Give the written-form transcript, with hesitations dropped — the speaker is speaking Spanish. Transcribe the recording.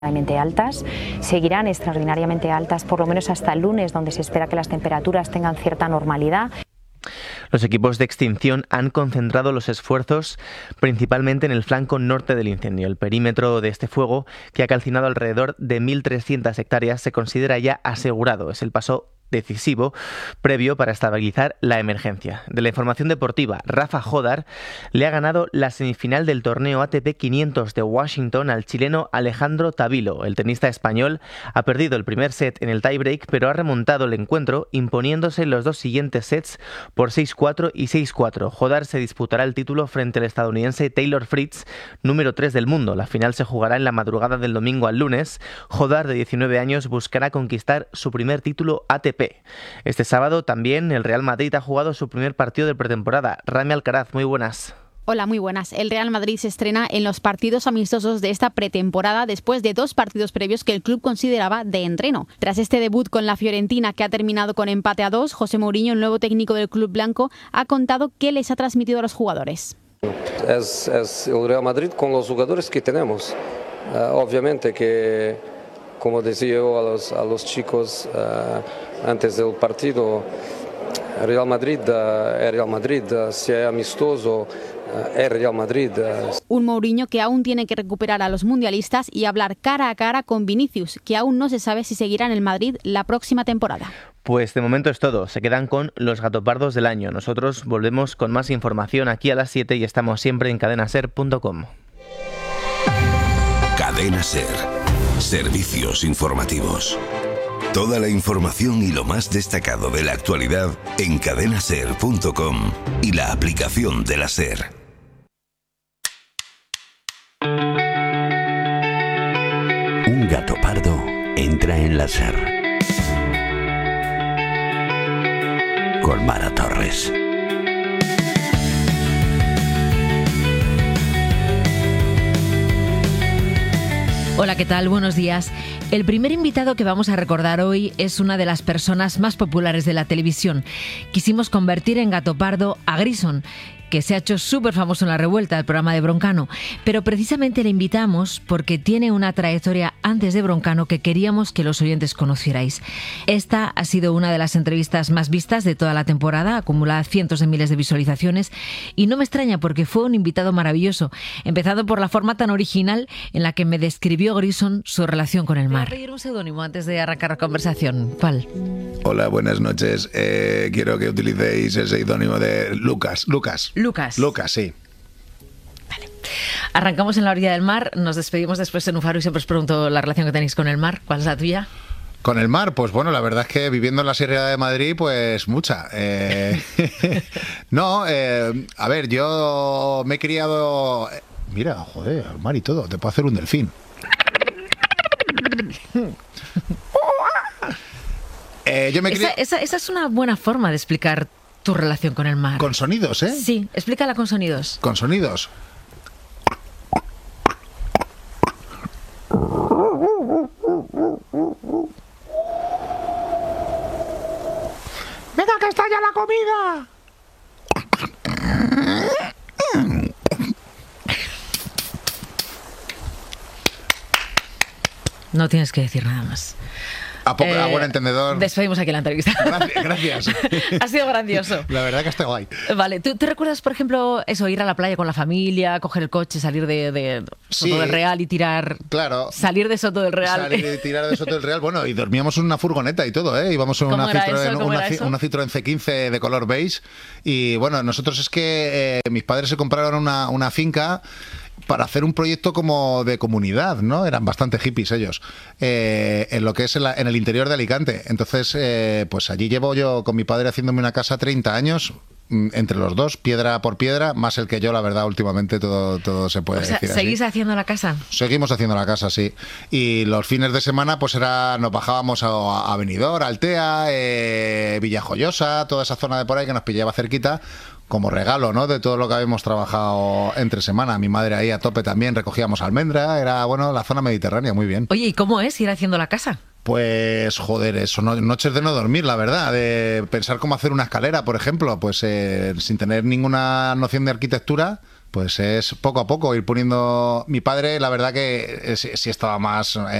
altas, seguirán extraordinariamente altas por lo menos hasta el lunes, donde se espera que las temperaturas tengan cierta normalidad. Los equipos de extinción han concentrado los esfuerzos principalmente en el flanco norte del incendio. El perímetro de este fuego, que ha calcinado alrededor de 1.300 hectáreas, se considera ya asegurado. Es el paso decisivo previo para estabilizar la emergencia. De la información deportiva, Rafa Jodar le ha ganado la semifinal del torneo ATP 500 de Washington al chileno Alejandro Tavilo. El tenista español ha perdido el primer set en el tiebreak, pero ha remontado el encuentro imponiéndose los dos siguientes sets por 6-4 y 6-4. Jodar se disputará el título frente al estadounidense Taylor Fritz, número 3 del mundo. La final se jugará en la madrugada del domingo al lunes. Jodar, de 19 años, buscará conquistar su primer título ATP. Este sábado también el Real Madrid ha jugado su primer partido de pretemporada. Rami Alcaraz, muy buenas. Hola, muy buenas. El Real Madrid se estrena en los partidos amistosos de esta pretemporada después de 2 partidos previos que el club consideraba de entreno. Tras este debut con la Fiorentina, que ha terminado con empate a 2, José Mourinho, el nuevo técnico del club blanco, ha contado qué les ha transmitido a los jugadores. Es el Real Madrid con los jugadores que tenemos. Obviamente que, como decía yo a los chicos antes del partido, Real Madrid es Real Madrid, si es amistoso es Real Madrid. Un Mourinho que aún tiene que recuperar a los mundialistas y hablar cara a cara con Vinicius, que aún no se sabe si seguirá en el Madrid la próxima temporada. Pues de momento es todo, se quedan con los gatopardos del año. Nosotros volvemos con más información aquí a las 7 y estamos siempre en cadenaser.com. Cadena Ser. Servicios informativos. Toda la información y lo más destacado de la actualidad en cadenaser.com y la aplicación de la Ser. Un gato pardo entra en la Ser. Con Mara Torres. Hola, ¿qué tal? Buenos días. El primer invitado que vamos a recordar hoy es una de las personas más populares de la televisión. Quisimos convertir en gato pardo a Grison, que se ha hecho súper famoso en La Revuelta, el programa de Broncano. Pero precisamente le invitamos porque tiene una trayectoria antes de Broncano que queríamos que los oyentes conocierais. Esta ha sido una de las entrevistas más vistas de toda la temporada, acumula cientos de miles de visualizaciones, y no me extraña porque fue un invitado maravilloso, empezando por la forma tan original en la que me describió Grison su relación con el mar. Voy a pedir un seudónimo antes de arrancar la conversación. ¿Cuál? Hola, buenas noches. Quiero que utilicéis el seudónimo de Lucas. Lucas, sí. Vale. Arrancamos en la orilla del mar, nos despedimos después en un faro y siempre os pregunto la relación que tenéis con el mar. ¿Cuál es la tuya? Con el mar, pues bueno, la verdad es que viviendo en la Sierra de Madrid, pues mucha. No, a ver, yo me he criado... Mira, joder, al mar y todo, te puedo hacer un delfín. Esa es una buena forma de explicar tu relación con el mar. Con sonidos, ¿eh? Sí, explícala con sonidos. Con sonidos. ¡Venga, que está ya la comida! No tienes que decir nada más. A buen entendedor. Despedimos aquí la entrevista. Gracias. Ha sido grandioso. La verdad que está guay. Vale, ¿tú te recuerdas, por ejemplo, eso, ir a la playa con la familia, coger el coche, salir de Soto del Real y tirar... Claro. Salir de Soto del Real. Salir y tirar de Soto del Real. Bueno, y dormíamos en una furgoneta y todo, ¿eh? Íbamos en una Citroën C15 de color beige. Y bueno, nosotros es que mis padres se compraron una finca para hacer un proyecto como de comunidad, ¿no? Eran bastante hippies ellos, en lo que es en el interior de Alicante. Entonces, pues allí llevo yo con mi padre haciéndome una casa 30 años, entre los dos, piedra por piedra, más el que yo, la verdad, últimamente todo se puede decir así. ¿Seguís haciendo la casa? Seguimos haciendo la casa, sí. Y los fines de semana, pues nos bajábamos a Benidorm, Altea, Villajoyosa, toda esa zona de por ahí que nos pillaba cerquita, como regalo, ¿no?, de todo lo que habíamos trabajado entre semana. Mi madre ahí a tope también, recogíamos almendra, era, bueno, la zona mediterránea, muy bien. Oye, ¿y cómo es ir haciendo la casa? Pues, joder, eso, noches de no dormir, la verdad, de pensar cómo hacer una escalera, por ejemplo, pues sin tener ninguna noción de arquitectura, pues es poco a poco ir poniendo... Mi padre, la verdad que sí estaba más